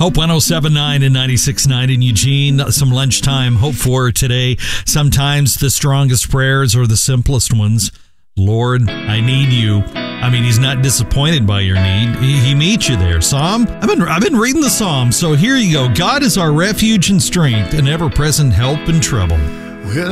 Hope 107.9 and 96.9 in Eugene. Some lunchtime hope for today. Sometimes the strongest prayers are the simplest ones. Lord, I need you. I mean, he's not disappointed by your need. He meets you there. Psalm? I've been reading the Psalms, so here you go. God is our refuge and strength, an ever-present help in trouble.